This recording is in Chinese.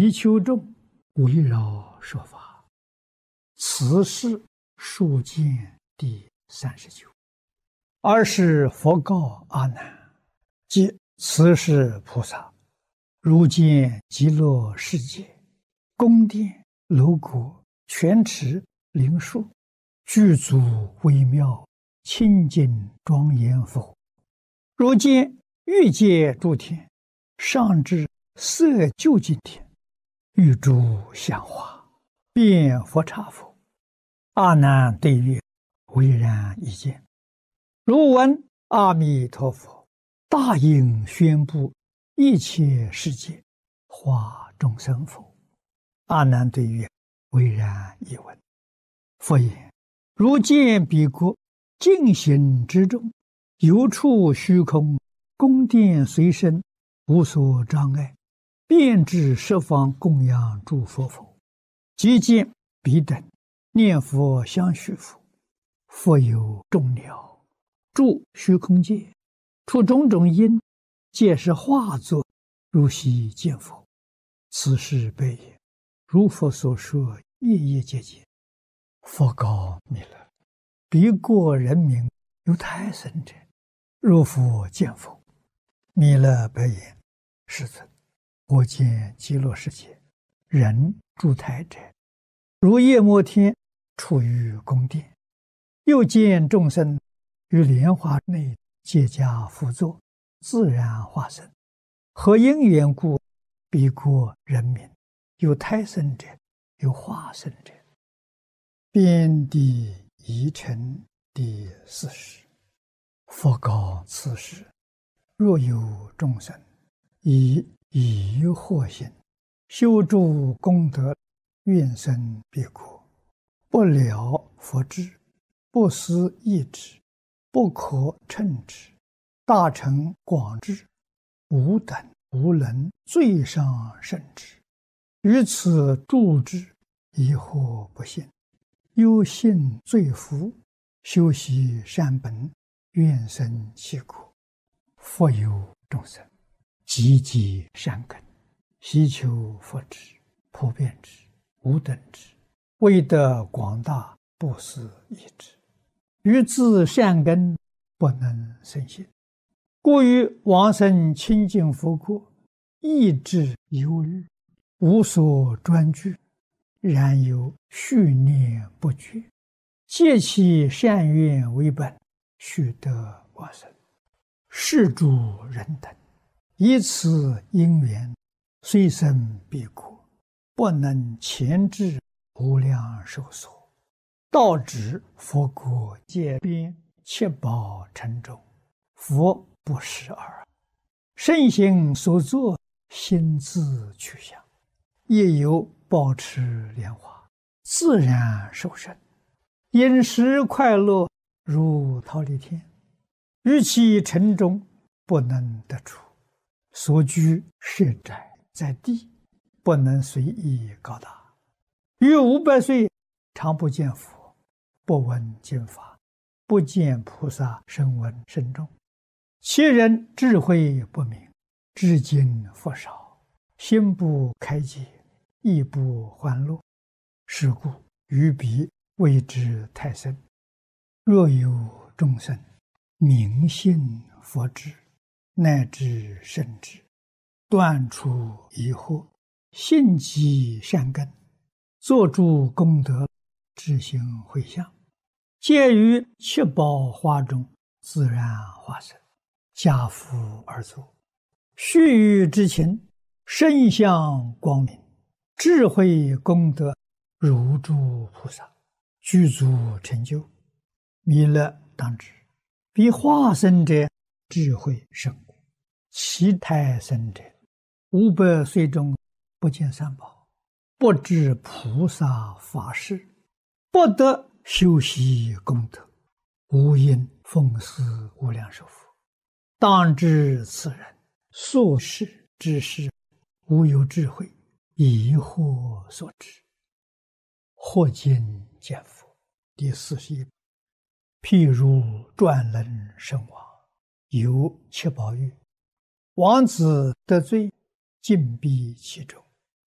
比丘众围绕说法。此事述见第39。尔时佛告阿难：即此是菩萨，如见极乐世界，宫殿楼阁、泉池、灵树，具足微妙，清净庄严否？如见欲界诸天，上至色究竟天，欲诸香花，遍佛刹否？阿难对曰：唯然一见。如闻阿弥陀佛大应宣布一切世界化众生否？阿难对曰：唯然一闻。佛言：如见彼国净行之中，有处虚空，宫殿随身，无所障碍，遍至十方供养诸佛否？即见彼等念佛相续佛，佛有众鸟住虚空界，出种种因，皆是化作，如悉见佛。此事悲也。如佛所说，夜夜皆见。佛告弥勒：彼国人民有胎生者，若复见否？弥勒白言：世尊，我见极乐世界人住胎者，如夜摩天处于宫殿，又见众生于莲花内结跏趺坐，自然化身。何因缘故？彼国人民有胎生者，有化身者。遍地疑尘第40。佛告此时：若有众生以疑惑心修诸功德，愿生彼国，不了佛智，不思议之，不可称之，大乘广智，无等无能最上甚至，于此住之，疑惑不信，忧信罪福，修习善本，愿生其国。佛有众生积极善根，希求佛智，普遍之，无等之，为得广大，不思议之，于自善根不能生信，故于往生清净佛国，意志忧虑，无所专具，然有续念不绝，借其善愿为本，须得往生。是诸人等以此因缘，虽生彼国，不能前至无量寿所，到指佛国界边，七宝城中，佛不识耳。圣行所作，心自去向，亦有保持莲花，自然受生，饮食快乐，如忉利天。于其城中不能得出，所居设宅在地，不能随意高大。于500岁常不见佛，不闻经法，不见菩萨声闻甚众。其人智慧不明，至今佛少，心不开解，亦不欢乐。是故于彼谓之胎生。若有众生明信佛智，乃至圣智，断除疑惑，信积善根，作诸功德，知行回向，皆于七宝花中自然化身，家父而坐，须臾之情，身相光明，智慧功德如诸菩萨，具足成就。弥勒当知，彼化身者智慧甚广，其胎生者500岁中不见三宝，不知菩萨法事，不得修习功德，无因奉事无量寿佛。当知此人所事之事，无有智慧，疑惑所致。或今见佛第41。譬如转轮圣王，有七宝玉，王子得罪，禁闭其中，